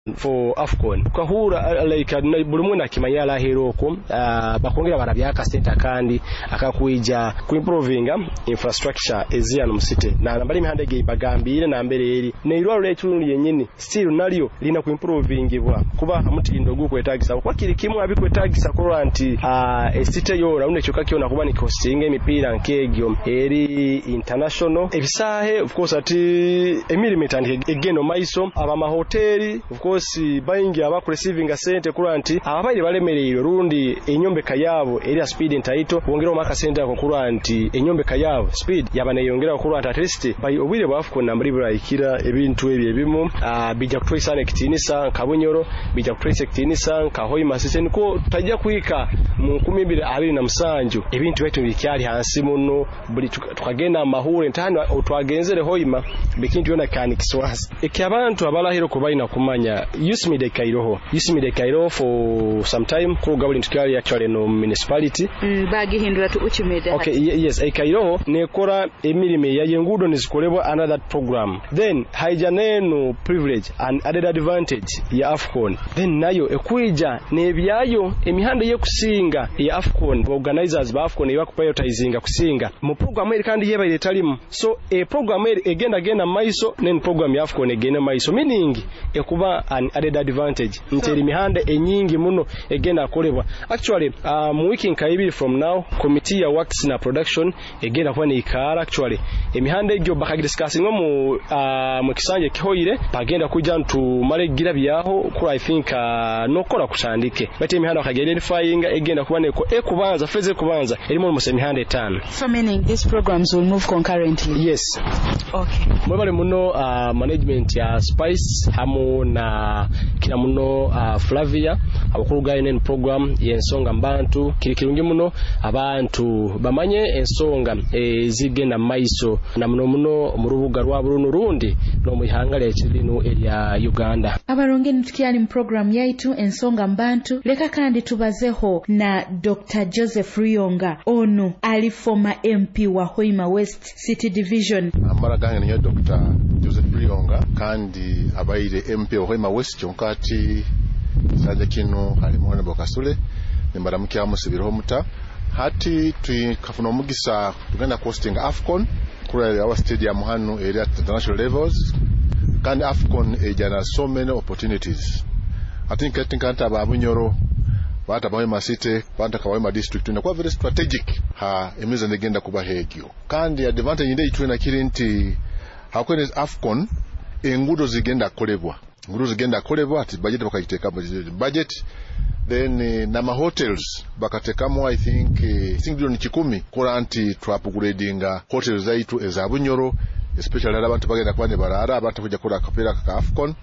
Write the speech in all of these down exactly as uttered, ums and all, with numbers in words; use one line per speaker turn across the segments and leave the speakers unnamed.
for AFCON kahura like buli mwana kimanya la heroko uh, bakongera barabya ka center kandi akakuija ku improvinga infrastructure eziano mu city na nambali mihanda ge bagambire na mbere eri ne irwalo letu yennyini still nalyo lina ku improvingibwa kuba amutindo guko etagisa kwa kiri kimu abiko etagisa ko anti uh, e city yo raunde choka kiona kuba ni costing emipira nkegyo eri international ebisahe of course ati emilimeter egeno maiso aba mahoteli of course bayingi aba receiving a center kuranti ababaire balemerero rundi enyombeka yabo eri speed entaito wongera maka center ko kuranti enyombeka yabo speed yabane yongera ko kuranti at least by obwire bafko nambali burayikira ebintu ebye bimu uh, bija kutoisa nekitinisa kabunyoro bija kutoisa nekitinisa kahoyi masise niko tajja kuika mu kumi abiri na musanju ebintu betu bikyali hansi muno buli tukagenda amahure ntano otwagenzere hoyima bikintu yona kani kiswazi ekyabantu abalahiro kubaina kumanya Usimi de Kairoho. Usimi de Kairoho for some time ko government kali actually no municipality.
Mm, bagi hindura tu uchimede.
Okay, yes, e Kairoho nekora emirime ya yengudo nizikolebwa another program. Then haijaneno privilege and added advantage ya AFCON. Then nayo ekuija nebyayo emihanda ye kusinga ya AFCON organizers ba AFCON iba kuprioritizinga kusinga. Mu program eri kandi yeba iletalimu. So a program eri egenda agenda maiso nen program ya AFCON egenda maiso meaning ekuba an added advantage nteri mihanda enyingi muno egenda akolebwa actually uh, mu week nkaibiri from now committee ya works na production egenda kwa nikara actually emihanda egyo bakagidiscussing mu uh, mu kisanje kihoire bagenda kuja ntu malegira byaho ku I think uh, nokora kuchandike bati emihanda bakagidentifying egenda kuba neko ekubanza phase kubanza erimo mu semihanda etano.
So meaning these programs will move concurrently?
Yes.
Okay.
Mwebale muno uh, management ya Spice hamu na kila muno uh, Flavia abakuluga inen program yensonga mbantu kirikirungi muno abantu bamanye ensonga ezigenda maiso na muno muno mu rubuga rwa Burundi rundi no muyihangale ekirino erya Uganda.
Abarongeni tukiali mu program yaitu ensonga mbantu leka kandi tubazeho na Doctor Joseph Ruyonga ono ali former M P wa Hoima West City Division.
Amara gange ni Doctor Joseph Ruyonga kandi abaire M P wa Hoima West chonkati sanje kino harimo ne Bokasule nimbara mukya musibiro muta hati tukafuna omugisa tugenda hosting AFCON kuri our stadium hano area at international levels kandi AFCON ejana so many opportunities. I think I think anta babunyoro bata Hoima City bata Hoima district na kwa very strategic ha emiza negenda kuba hegyo kandi advantage inde ituna kirinti hakwene AFCON engudo zigenda kolebwa ngudo zigenda kolebwa ati budget bakayiteka budget then uh, na ma hotels bakatekamo I think uh, think bilioni kikumi koranti trap gradinga hotels zaitu ezabunyoro especially abantu bagenda kwane barara abantu kujya kora kapera ka AFCON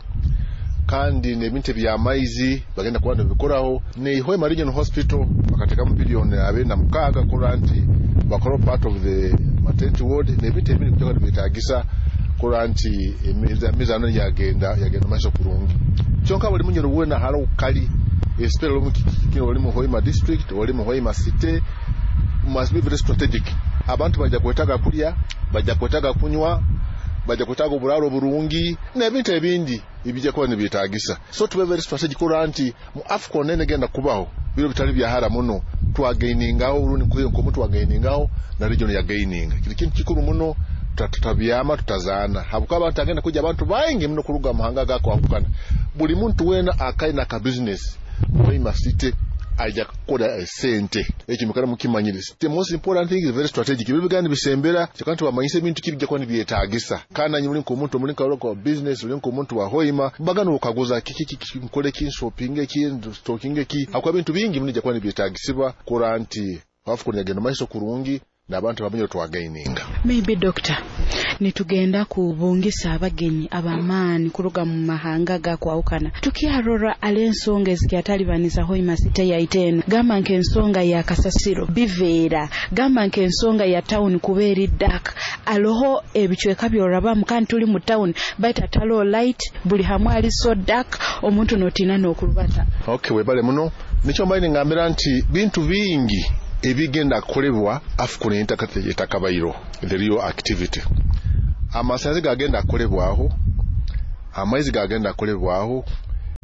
kandi nebinte bya maizi bagenda kwane bikoraho ne Hoima Regional Hospital bakatekamo bilioni abe na mukaga koranti bakoro part of the maternity ward nebinte bindi kujya bitagisa kuranti emiza mizano yagenda yagenda maso kurungi chonka bali munyoro wena halo kali espero mu kino wali mu Hoima district wali mu Hoima city must be very strategic abantu bajja kwetaga kulya bajja kwetaga kunywa bajja kwetaga oburaro burungi nebintu ebindi ibije kwa nibitagisa so to be very strategic kuranti mu AFCON nene genda kubaho biro bitali bya hara muno twagainingaho uruni kuyo ko mutu wagainingaho na region ya gaining kili kintu kikuru muno tutabyama tutazana habuka abantu agenda kujya abantu bayinge muno kuruga mahanga gako akukana buli muntu wena akaina ka business Hoima City aja koda sente ekimikana mukimanyire the most important thing is very strategic bibigani bisembera cyakantu bamanyise bintu kibije kwa nibyetagisa kana nyumuri ko muntu muri ka business uri ko muntu wa Hoima bagano ukaguza kiki kiki mukole kin shopping eki stocking eki akwa bintu bingi munije kwa nibyetagisibwa kuranti AFCON yagenda maiso kurungi nabantu babanyo twagaininga.
Maybe doctor nitugenda kubungisa abagenyi abamani kuruga mu mahanga gakwawukana tukiharora alensonga ezikyatalibanisa Hoima City ya iteno gamba nke ensonga ya Kasasiro bivera gamba nke ensonga ya town kuberi dak aloho ebichweka byoraba mukani tuli mu town baita talo light buli hamwali so dark omuntu notina nokulubata.
Okay webale muno nicho mbaine ngambira nti bintu bingi ebigenda kolebwa AFCON entakate etakabayiro the real activity amasanzi gagenda kolebwaho amaizi gagenda kolebwaho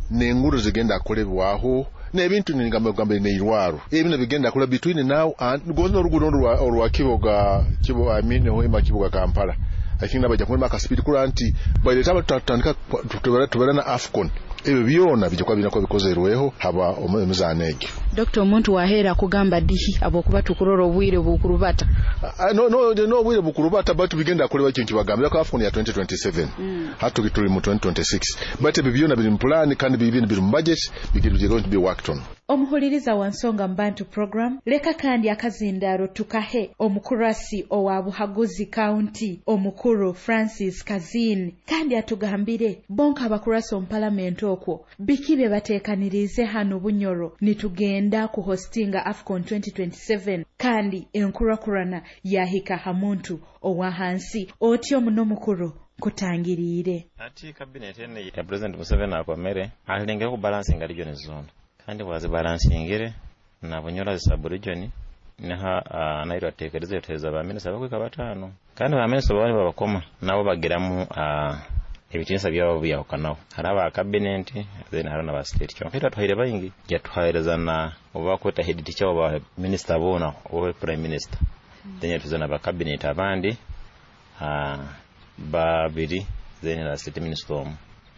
n'enguudo zigenda kukolebwaho n'ebintu ningambe neirwaro ebino bigenda kula between now and gozo n'oluguudo olwa Kiboga Kibo I mean Hoima Kiboga Kampala. I think nabaja kulema ka speed kula nti by the time tutandika tubera na AFCON ebyo byona bijja binako bikozerweho haba omuzanege.
Doctor omuntu wahera kugamba dihi abokuba tukuroro obwire bukurubata.
Uh, no no no obwire bukurubata but bigenda kulewa kintu kibagambira ko AFCON ya twenty twenty-seven mm. hatu kituli mu twenty twenty-six but ebyo byona biri mu plan kandi bibindi biri mu budget bigenda going to be worked on.
Omuhuliriza wa Nsonga Mbantu program leka kandi akazindaro tukahe omukurasi owa Buhaguzi County omukuru Francis Kazini kandi atugambire bonka abakurasi mu parliament okwo bikibe batekanirize hano Bunyoro nitugenda ku hostinga AFCON twenty twenty-seven kandi enkurakurana yahika hamuntu owa hansi otyo muno mukuru kutangirire
ati cabinet ene ya President Museveni akomere alenge ku balancing region zone kandi wazi balancing na Bunyoro sub region naha uh, nairo atekereze teza ba minisita bakwika batano kandi ba minisita bali babakoma nabo bageramu uh, ebitinsa byabo byawukanaho haraba cabinet then harana ba state cyo kwita tuhire bayingi yatuhaireza na obakweta head teacher wa minister bona oba prime minister mm. then yatuzana ba cabinet abandi uh, babiri then na state minister omu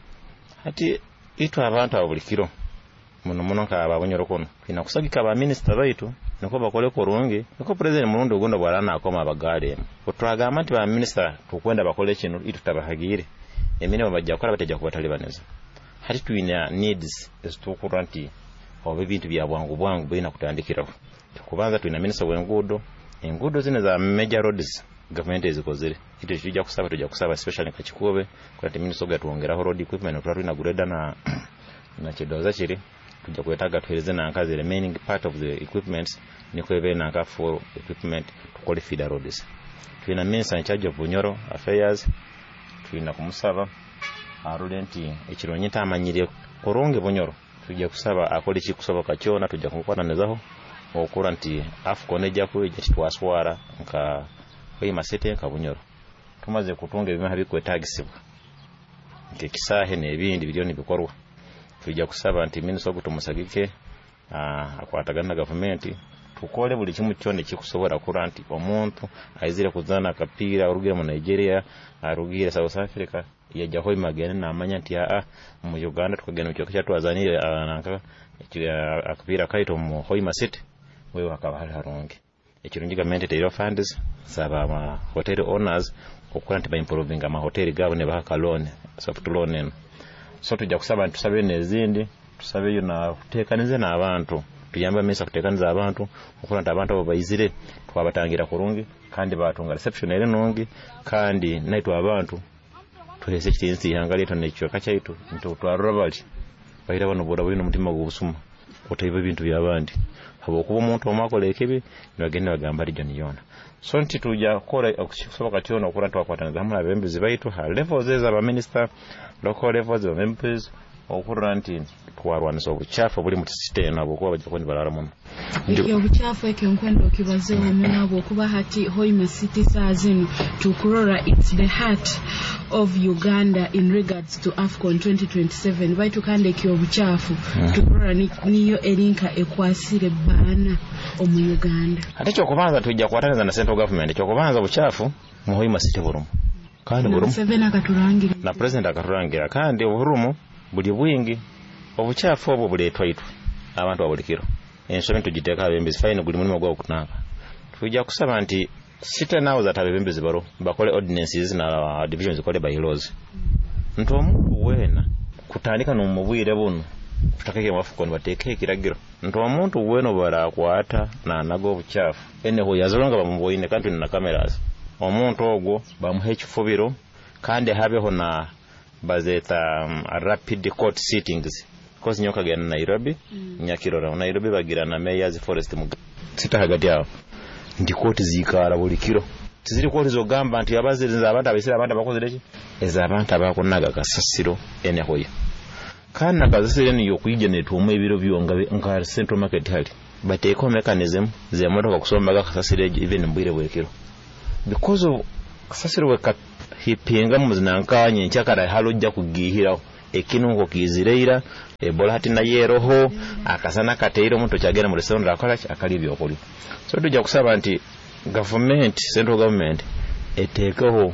hati itu abantu abulikiro muno muno ka ababonyoro kono kina kusagika ba minister baitu niko bakole korungi niko president murundi ugonda bwarana akoma abagale otwaga amanti ba minister tukwenda bakole kino itu tabahagire emine bajja kola bateja kubatalibaneza hati tuina needs estokuranti obe bintu bya bwangu bwangu bina kutandikiraho kubanza tuina minister w'engudo engudo zine za major roads government ezikozere ite kijja kusaba tujja kusaba especially kachikobe kwati minister gatwongeraho road equipment twatu na greda na na kidoza kiri tujja kwetaga tuhereze na nkazi remaining part of the equipments nikwebe na nka for equipment to qualify the roads tuina minister in charge of Bunyoro affairs tuina kumusaba arudenti ekironyita amanyire koronge Bunyoro tujja kusaba akole kikusaba kakyona tujja kumukwatannezaho okura nti AFCON ejja kuja twaswara nka Hoima City nka Bunyoro tumaze kutunga ebimwe bikwetagisibwa nke kisahe n'ebindi bilioni bikorwa tujja kusaba nti minister gutumusagike uh, akwatagana government tukole buli kimu kyone kikusobora kura nti omuntu aizire kuzana kapira urugire mu Nigeria arugire South Africa yajja Hoima gene na amanya nti a mu Uganda tukagena cyo kyatwazanire nanka akapira kaito mu Hoima City wewe akaba hali haronge ekirungi government tero funds saba ma hotel owners okura nti ba improving ama hotel gabo ne baka loan soft loan eno so tujja kusaba tusabe nezindi tusabe yo na kutekanize na abantu tuyamba mesa kutekaniza abantu okura nti abantu abo bayizire twabatangira kurungi kandi batunga reception ere nongi kandi naito abantu tuhese kitinsi yangaleta nekyo kachaitu nto twarobali bayira bano boda bino mutima gubusuma otaiba bintu byabandi habo kuba umuntu omakola ekibi nibagenda bagamba region yona so nti tujja kola okusoboka kyona okura twakwatana hamwe abembezi baitu ha levels eza ba minister local levels of M Ps okura nti twarwanisa obuchafu buli mu system nabo kuba bajja kwenda balala muno
iyo buchafu eke nkwendo kibazeho munabo kuba hati Hoima City sazino tukurora it's the heart of Uganda in regards to AFCON twenty twenty-seven baitu kande kiyo buchafu mm. tukurora niyo erinka ekwasire bana omu Uganda
ate kyo kubanza tujja kwataniza na central government kyo kubanza buchafu mu Hoima City burumu kandi burumu
Museveni akaturangira
na president akaturangira kandi burumu buli bwingi obuchafu obwo buletwa itu abantu abulikiro enshobe tujiteka abembezi fine guli mulimo gwa okutanaka tujja kusaba nti site nawo za tabembezi baro bakole ordinances na uh, divisions kole by laws nto omuntu wena kutandika no mubwire buno tutakeke mafuko bateke kiragiro nto omuntu wena bara kwata na nago obuchafu ene ho yazolonga bamboine kandi na cameras omuntu ogwo bamuhe ekifubiro kandi habeho na bazeta um, rapid court sittings kozi nyoka gena Nairobi mm. nyakirora Nairobi bagira na mayors forest mu sita hagati yao ndi court zikara buli kiro tiziri court zo gamba nti abazirinza abantu abisira abantu bakozereki eza abantu abakonaga kasasiro ene hoya kana kasasiro ni yokuyije netumu ebiro byonga nka central market hali bateko mechanism ze moto kusomba kasasiro even mbire bwekiro because of kasasiro weka hipinga muzinankanye nchakara halojja kugihiraho ekinungo kizireira ebola hati na yeroho akasana kateiro muntu kyagera mu restaurant akola akali byokuli. So tujja kusaba nti government, central government etekeho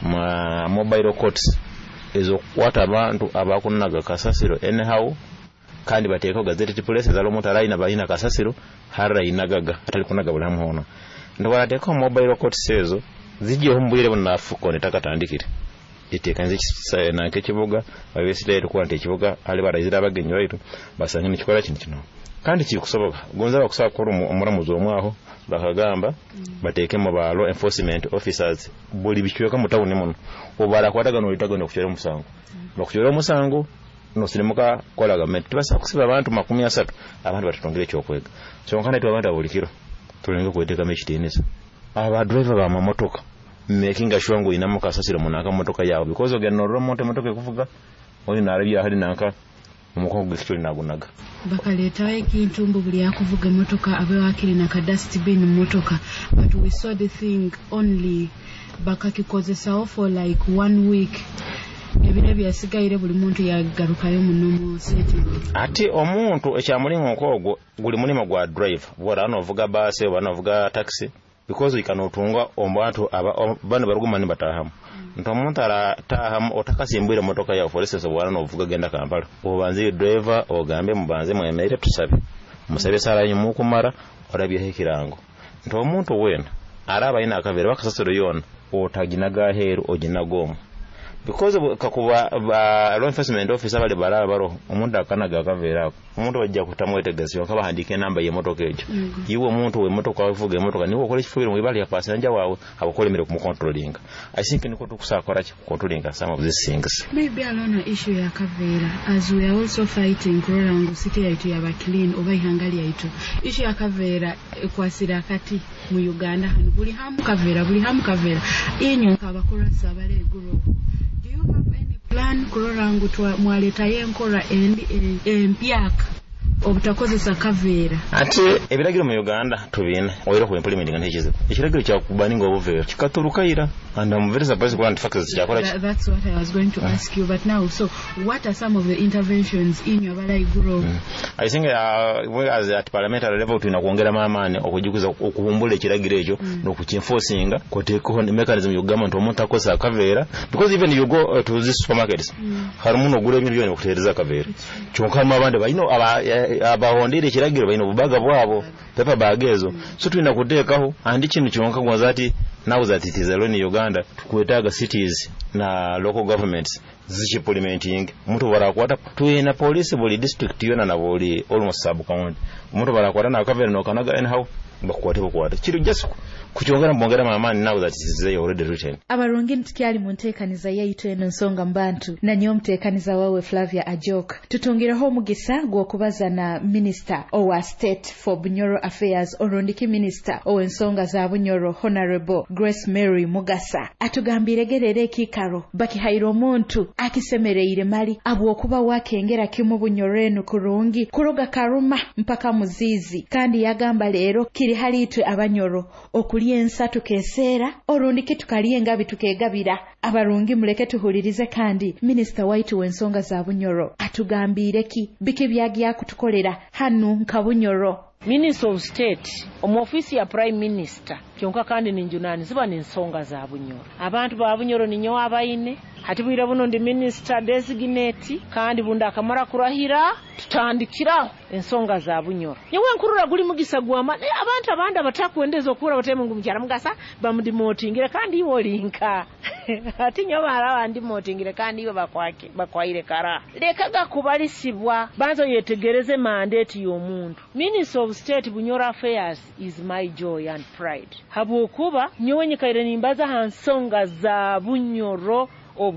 ma mobile courts ezo kwata abantu abakunaga kasasiro anyhow kandi batekeho gazette places alo muntu alaina balina kasasiro harra inagaga atali kunaga bulamu hono ndo batekeho mobile courts ezo zijje humbulire bonna fuko ne takatandikire itekanze na kekibuga babesire tukwa nti ekibuga ali barazira abagenyi baitu basanga ni kikola kintu kino kandi kikusoboka gonza bakusaba ko omuramuzi omwaho bakagamba bateke mu ba law enforcement officers boli bikiweka mu town muno obala kwataga no litaga no kukyera musango bakukyera musango no silimuka kola government tubasa kusiba abantu makumi asatu abantu batutongere kyokwega so nkana tu abantu abulikiro tulenge kweteka mechitenesa aba driver ba mamotoka making sure ngo ina mukasasira munaka motoka yawo because ogenda no moto motoka kuvuga oli narabya hali nanka umukongo gikitoli nagunaga
bakaleta ekintu mbubuli yakuvuga motoka abe wakiri na kadust bin motoka but we saw the thing only bakakikozesa for like one week ebire byasigaire buli muntu yagarukayo munomo setting
ati omuntu ekyamulingo nkogwo guli mulimo gwa drive bora anovuga bus banovuga taxi because ikanotunga ombatu bano baruguma ni batahamu nto omuntu aratahamu otakasimbwira motoka ya for instance bwana novuga genda Kampala obanze driver ogambe mubanze mwemere tusabe musabe sara nyimu kumara orabye hekirango nto omuntu wena araba ina akavera bakasasiro yona otaginaga heru oginagomo because kakuba ba law enforcement officer bali balaba baro omuntu akanaga akavera omuntu wajja kutamwetegesiyo kaba handike namba ye motoka ejo yiwo omuntu we motoka wavuga motoka niwo okole kifubiro mu bali ya passenger wawe abakolemere ku controlling. I think niko tukusakora ki controlling some of these things.
Maybe alone issue ya kavera as we are also fighting Korangu city yaitu ya clean oba ihangali yaitu issue ya kavera kwasira kati mu Uganda hanu buli hamu kavera buli hamu kavera inyo nkabakora sabale guru. Do you have any plan Korangu twa mwaleta yenkora endi empyaka obutakozesa kavera
ati ebiragiro mu Uganda tubina oyero ku implementing ntekize ekiragiro kya kubaninga obuvera kikaturukaira and I'm very surprised when factors yakora.
That's what I was going to ask you, but now so what are some of the interventions in your balai guru?
mm. I think uh, we as at parliamentary level tuna kuongera mamane okujikuza okubumbula ekiragiro ekyo mm. no kuchinforcinga koteko mechanism yo government omuntu akosa kavera because even you go uh, to these supermarkets mm. harimuno gure ebintu byone okutereza kavera kyonka mabande bayino aba abahondire ekiragiro bayino bubaga bwabo pepa bagezo mm. so tuina kutekaho andi kintu kyonka gwazati now that it is alone in Uganda tukwetaga cities na local governments zichipolimenting mtu barakwata tuina police buli district yona na buli almost sub county mtu barakwata na kavera no kanaga anyhow bakwate bakwate kiri just kuchongera mbongera mamani now that it is already written.
Abarungi ntikyali mu nteekaniza yaitu eno nsonga mbantu na nyo mteekaniza wawe Flavia Ajok tutungiraho omugisa gw'okubaza na Minister owa State for Bunyoro Affairs orondiki Minister ow'ensonga za Bunyoro Honorable Grace Mary Mugasa atugambire gerere ekikaro bakihayira omuntu akisemereire mali abwokuba wakengera kimu Bunyoro eno kurungi kuroga Karuma mpaka Muzizi kandi yagamba leero kiri halitwe Abanyoro okuli ensatu keseera orondiki tukalienga bitukegabira abarungi muleke tuhulirize kandi Minister waitu w'ensonga za Bunyoro atugambire ki biki byagya kutukolera hanu nka Bunyoro.
Minister of State omu office ya Prime Minister kyonka kandi ninjunani ziba n'ensonga za Bunyoro abantu ba Bunyoro ninyo abayine hatibwira buno ndi minister designate kandi bunda akamara kurahira tutandikira ensonga za Bunyoro yewe nkurura guli mugisa gwama abantu abandi abatakwendeza okura bateme ngumkyara mugasa bamudimotingire kandi iwo linka ati nyo bara bandi motingire kandi iwo bakwake bakwaire kara lekaga kubalisibwa banzo yetegereze mandate y'omuntu. Minister of State Bunyoro Affairs is my joy and pride habwokuba nyowenye kaire nimbaza hansonga za Bunyoro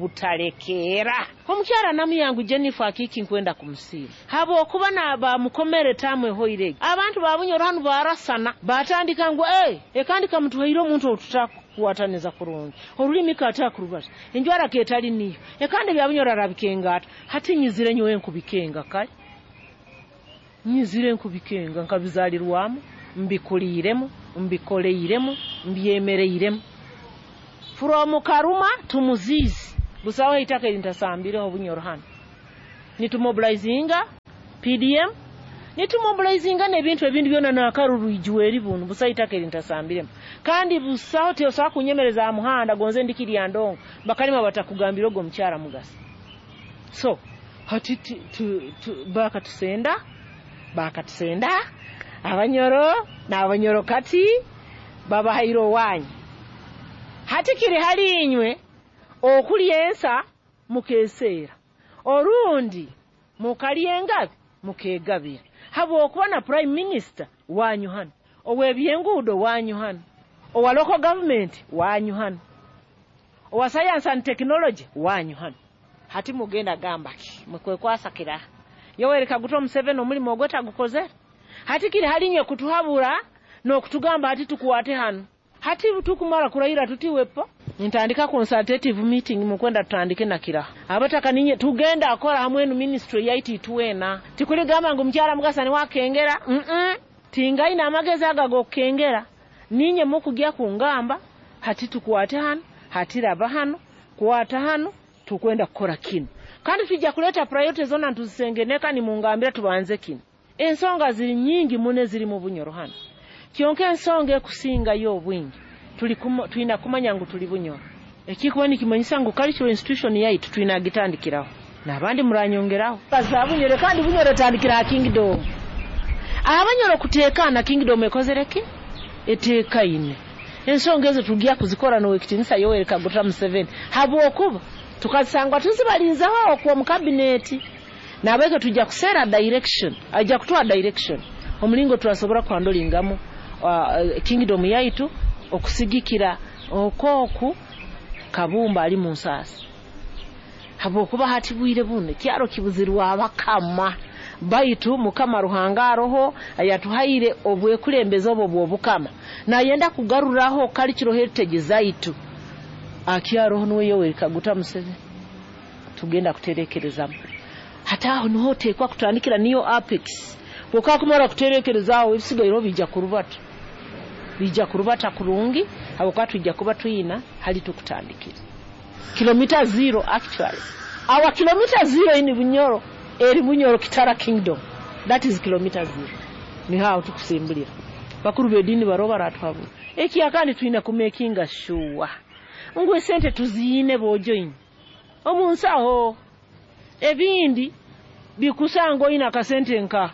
obutalekera omukyara namu yangu Jennifer akiki nkwenda kumusiba habo kuba na ba mukomere tamwe hoire abantu ba Bunyoro hanu barasana batandika ngo eh ekandika mtu hoire omuntu otutaku kuwataneza kurungi olulimi kata kurubasha enjwara ketali niyo ekande bya Bunyoro arabikengata hati nyizire nyowe nkubikenga kai nyizire nkubikenga nkabizalirwamo mbikuliremo mbikoleiremo mbyemereiremo from Karuma to Muzizi busawa itaka intasambire Bunyoro hano nitumobilizinga P D M nitumobilizinga nebintu ebindi byona nakarurujwe eri bunu busaitake lintasambiremu kandi busaote osaka kunyemereza amuhanda gonze ndikiri yandongo bakalima batakugambira ogo mchara mugasi so hati tu, tu, tu, baka tusenda baka tusenda abanyoro na abanyoro kati baba hairo wanyi hati kiri hali inywe okuliensa mukesera orundi mukaliengabi mukegabira habo okubona prime minister wanyu hano owebyengudo wanyu hano owa local government wanyu hano owa science and technology wanyu hano hati mugenda gamba ki mukwekwasakira yowereka guto Museveni omulimo ogweta gukoze hati kiri halinye kutuhabura n'okutugamba hati tukuwate hano hati tukumara kurahira tutiwepo ntandika consultative meeting mukwenda tutandike nakira abataka ninye tugenda akora hamwenu ministry yaiti tuwena tikuli gama ngo mkyala mugasani wakengera mm -mm. tinga ina amagezi agago kengera ninye mukugya kungamba hati tukuwate hano hati raba hano kuwata hano tukwenda kukora kino kandi tujja kuleta priority zona tuzisengeneka ni mungambira tubanze kino ensonga ziri nyingi mune ziri mu bunyoro hano kyonke ensonga kusinga yo bwingi tuli tuina kumanya ngo tuli bunyoro ekikuba nikimanyisa ngo cultural institution yaitu tuina gitandikiraho nabandi muranyongeraho bazabunyore kandi bunyoro tandikira kingdom abanyoro kutekana kingdom ekozereke eteka ine ensonga ezo tugiya kuzikora no ekitinisa yowereka gota Museveni habo okuba tukasangwa tuzibalinzaho kwa mu cabinet nabeke tujja kusera direction ajja kutoa direction omulingo twasobora kwandolingamo uh, kingdom yaitu okusigikira okoku kabumba ali munsasa habo kuba hati bwire bune kyaro kibuzirwa abakama baitu mukama ruhanga roho ayatuhaire obwe kulembeza obwo bwobukama na yenda kugaruraho cultural heritage zaitu akiaro no yowereka guta Museveni tugenda kuterekerezamo hata aho niho tekwa kutandikira niyo apex boka kumara kuterekerezaho ibisigairo bijja kurubata bijja kurubata kurungi abo kwatujja kuba tuyina hali tukutandikira kilomita zero actually our kilomita zero in Bunyoro eri Bunyoro Kitara Kingdom that is kilometer zero ni hao tukusimbulira bakuru bedini baroba ratwabu eki akandi tuyina kumekinga sure ngwe sente tuzine bojoine omunsaho ebindi bikusango ina kasente nka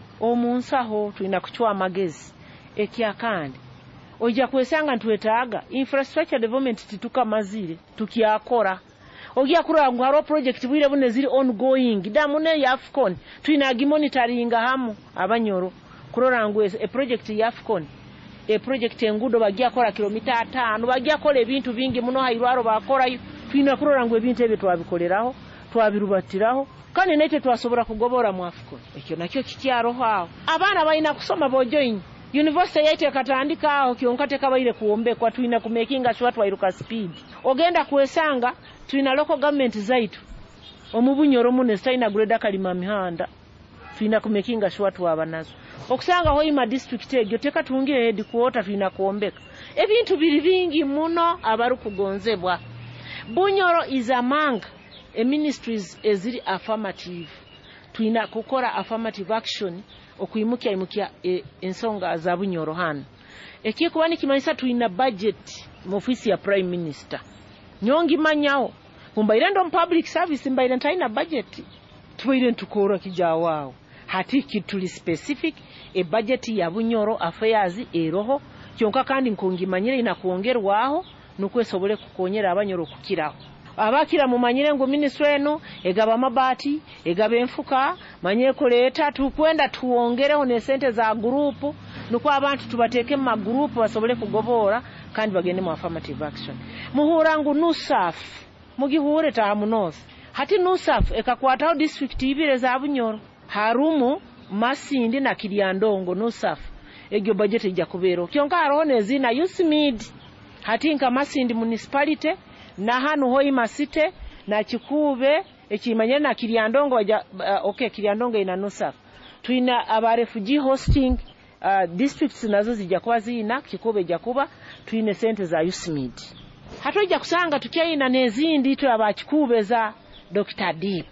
omunsaho tuina kuchwa amagezi ekyakandi oja kwesanga ntwetaaga infrastructure development tituka mazire tukiakora ogia kurangwa haro project bwire bune ziri ongoing damune ya Afcon tuina monitoring hamu abanyoro kurorangwe e project ya Afcon e project engudo bagia kora kilomita tano bagia kora ebintu bingi muno hairwaro bakora tuina kurorangwe ebintu ebyo twabikoleraho twabirubatiraho kandi nete twasobora kugobora mu Afcon ekyo nakyo kikyaro hao abana baina kusoma bojoin university yaite katandika aho kyonkate kabaire kuombe kwa tuina kumekinga shwatu wairuka speed ogenda kuesanga tuina local government zaitu omubunyoro mune staina grade kalima mihanda tuina kumekinga shwatu abanazo okusanga hoima district egyo teka tungire head quarter tuina kuombeka ebintu biri bingi muno abaru kugonzebwa Bunyoro is among a ministries eziri affirmative tuina kukora affirmative action okuimukia imukia e, ensonga za Bunyoro hano ekikuba nikimanyisa tuina budget mu ofisi ya prime minister nyongi manyao kumbaire ndo public service mbaire ntaina budget tubaire ntukora kijawao hati kituli specific e budget ya Bunyoro affairs eroho kyonka kandi nkungimanyire ina kuongerwaho nukwesobole kukonyera abanyoro kukiraho abakira mu manyire ngo ministry eno egaba mabati egaba enfuka manyeko leta tukwenda tuongereho ne sente za group nuko abantu tubateke mu group basobole kugobora kandi bagende mu affirmative action muhurangu nusaf mugihure ta munoth hati nusaf ekakwataho district ibire za Bunyoro harumu Masindi na Kiryandongo nusaf egyo budget ijja kubero kyonka arone zina Yusimid hati nka Masindi municipality na hanu hoi masite na Chikube ekimanyana na Kiryandongo waja, uh, okay Kiryandongo ina nusaf tuina aba refugee hosting uh, districts nazo zijakuwa zina Kikube jakuba tuine sente za Yusimid hatoja kusanga tukiaina nezindi tu aba Chikube za Doctor Deep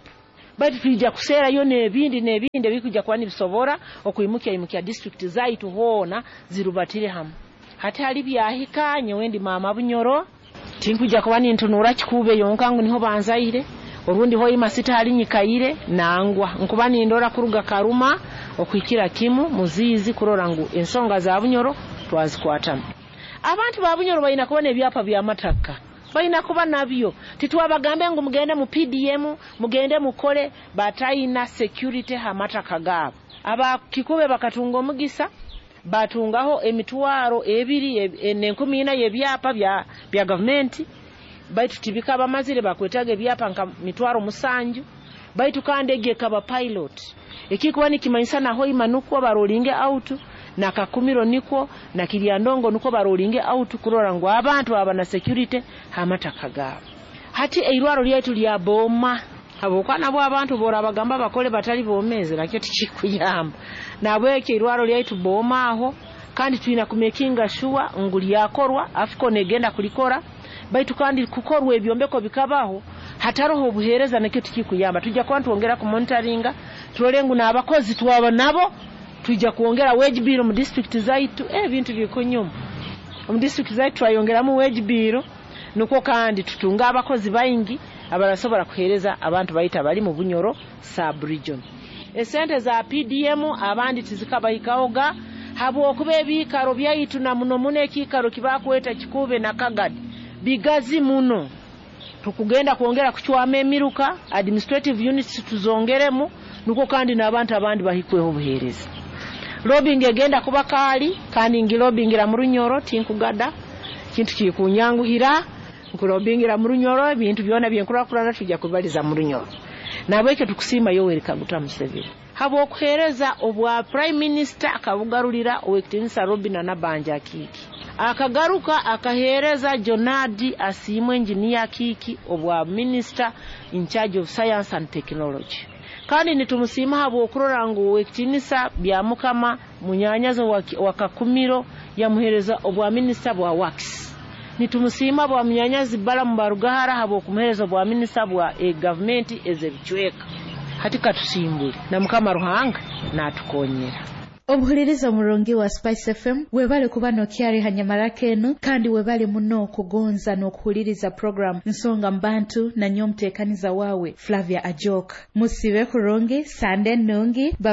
bati tujja kuseerayo n'ebindi n'ebindi ebikujja kuba nibisobora okuyimukya yimukya district zaitu hoona zirubatire hamu hati hali byahika nyewendi mama Bunyoro tinkujja kuba nintunura kikube yonka ngu niho banzaire orundi hoyi masita hali nyikaire nangwa nkuba nindora kuruga Karuma okwikira kimu muzizi kurora ngu ensonga za Bunyoro twazikwatamu abantu ba Bunyoro bayina kubona ebyapa bya mataka bayina kuba nabyo titwabagambe ngu mugende mu P D M mugende mukole batayina security hamataka gabo aba kikube bakatunga omugisa batungaho emitwaro ebiri n'enkumi ina yebyapa bya bya government baitu tibika bamazire bakwetaga ebyapa nka mitwaro musanju baitu kandege kaba pilot ekikuba nikimanyisa naho imanuko barolinge out na kakumiro niko na kiryandongo nuko barolinge out kurora ngo abantu aba na security hamataka gabo hati eirwaro lyaitu lya boma abokwana bwa abantu bora bagamba bakole batali bomeze nakyo tikikuyamba nabweke irwaro lyaitu boma aho kandi tuina kumekinga sure nguli yakorwa afiko negenda kulikora baitu kandi kukorwa ebyombeko bikabaho hataroho obuhereza nakyo tikikuyamba tujja kwa tuongera ku monitoringa tulengu na abakozi tuwaba nabo tujja kuongera wage bill mu district zaitu ebintu bikunyuma mu district zaitu twayongera mu wage bill nuko kandi tutunga abakozi bayingi abarasobora kuhereza abantu bayita bali mu Bunyoro sub region esente za P D M abandi tizikabayikaoga habo okube ebikaro byaitu na muno muno ekikaro kibakweta kikube na Kagadi bigazi muno tukugenda kuongera kuchwama emiruka administrative units tuzongeremu nuko kandi nabantu abandi bahikweho obuhereza lobbying egenda kuba kali kandi ngilobingira mu Runyoro tinkugada kintu kikunyanguhira nkulobingira mu Runyoro bintu byona byenkurakurana tujja kubaliza mu Runyoro nabweke tukusima Yoweri Kaguta Museveni habo okuhereza obwa prime minister akabugarulira owekitinisa Robina Nabanja Kiki akagaruka akahereza Jonadi Asimwe engineer Kiki obwa minister in charge of science and technology kandi nitumusima habo okurora ngo owekitinisa bya mukama munyanyazo wakakumiro ya muhereza obwa minister bwa works nitumusima bwa munyanyazi bala mbarugahara habo kumuhereza bwa minister bwa e government ezebichweka hatika tusimbule na mukama Ruhanga natukonyera
obuhuliriza murongi wa Spice F M webale kubano kyari hanyamara kenu kandi webale muno kugonza n'okuhuliriza program nsonga mbantu na nyomtekaniza wawe Flavia Ajok musibe kurongi Sunday nungi bye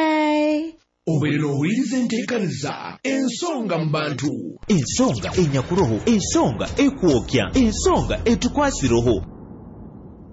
bye
obero ulize ntekaniza ensonga mbantu
ensonga enyakuroho ensonga ekuokya ensonga etukwasiroho